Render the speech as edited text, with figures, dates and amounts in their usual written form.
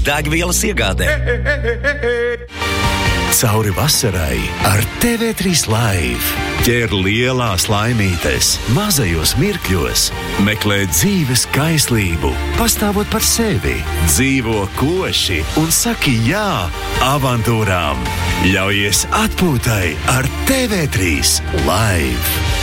degvielas iegādē. Cauri vasarai ar TV3 Live. Ķer lielās laimītes, mazajos mirkļos, meklē dzīves kaislību, pastāvot par sevi, dzīvo koši un saki jā avantūrām. Ļaujies atpūtai ar TV3 Live.